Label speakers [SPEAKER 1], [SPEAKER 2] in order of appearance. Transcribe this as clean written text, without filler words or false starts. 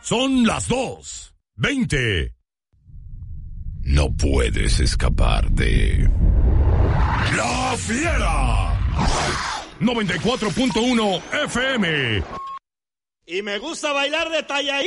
[SPEAKER 1] Son las 2:20. No puedes escapar de La Fiera 94.1 FM.
[SPEAKER 2] Y me gusta bailar de talla.